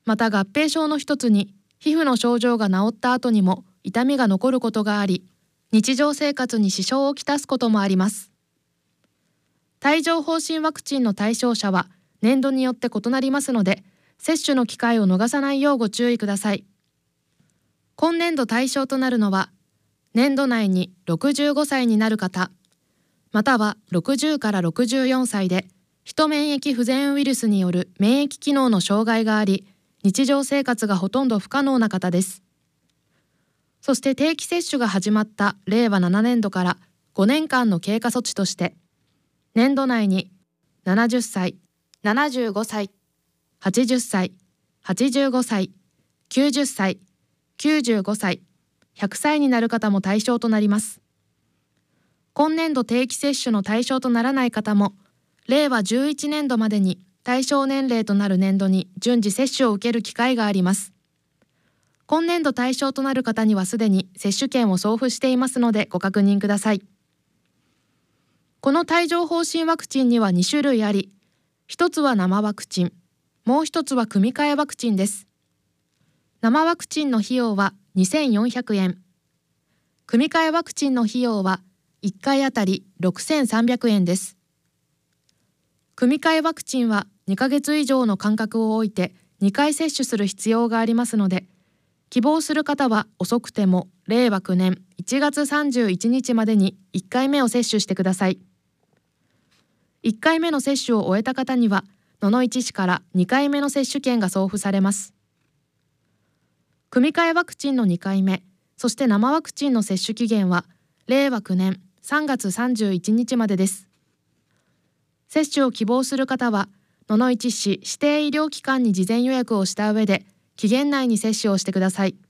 また合併症の一つに皮膚の症状が治った後にも痛みが残ることがあり、日常生活に支障をきたすこともあります。帯状疱疹ワクチンの対象者は年度によって異なりますので、接種の機会を逃さないようご注意ください。今年度対象となるのは、年度内に65歳になる方、または60から64歳で、ヒト免疫不全ウイルスによる免疫機能の障害があり、日常生活がほとんど不可能な方です。そして定期接種が始まった令和7年度から5年間の経過措置として、年度内に70歳、75歳、80歳、85歳、90歳、95歳、100歳になる方も対象となります。今年度定期接種の対象とならない方も、令和11年度までに対象年齢となる年度に順次接種を受ける機会があります。今年度対象となる方にはすでに接種券を送付していますのでご確認ください。この帯状疱疹ワクチンには2種類あり、1つは生ワクチン、もう1つは組み換えワクチンです。生ワクチンの費用は2400円。組み換えワクチンの費用は1回あたり6300円です。組み換えワクチンは2ヶ月以上の間隔を置いて2回接種する必要がありますので、希望する方は遅くても令和9年1月31日までに1回目を接種してください。1回目の接種を終えた方には、野々市市から2回目の接種券が送付されます。組み換えワクチンの2回目、そして生ワクチンの接種期限は、令和9年3月31日までです。接種を希望する方は、野々市市指定医療機関に事前予約をした上で、期限内に接種をしてください。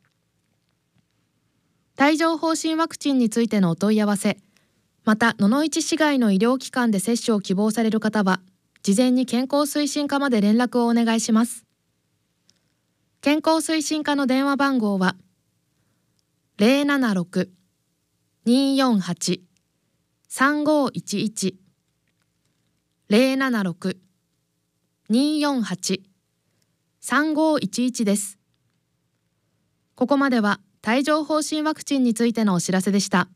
帯状疱疹ワクチンについてのお問い合わせ、また野々市市外の医療機関で接種を希望される方は、事前に健康推進課まで連絡をお願いします。健康推進課の電話番号は 076-248-3511 076-248-3511 です。ここまでは帯状疱疹ワクチンについてのお知らせでした。